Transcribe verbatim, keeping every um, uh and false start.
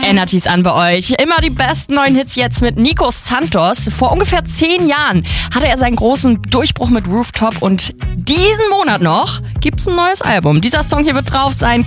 Energys an bei euch. Immer die besten neuen Hits jetzt mit Nico Santos. Vor ungefähr zehn Jahren hatte er seinen großen Durchbruch mit Rooftop und diesen Monat noch gibt's ein neues Album. Dieser Song hier wird drauf sein.